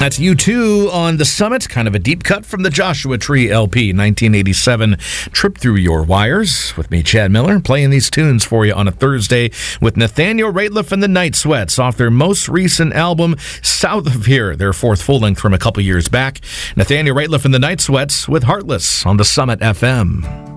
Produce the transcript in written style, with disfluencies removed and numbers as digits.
That's U2 on The Summit, kind of a deep cut from the Joshua Tree LP, 1987, Trip Through Your Wires, with me, Chad Miller, playing these tunes for you on a Thursday with Nathaniel Rateliff and the Night Sweats off their most recent album, South of Here, their fourth full-length from a couple years back. Nathaniel Rateliff and the Night Sweats with Heartless on The Summit FM.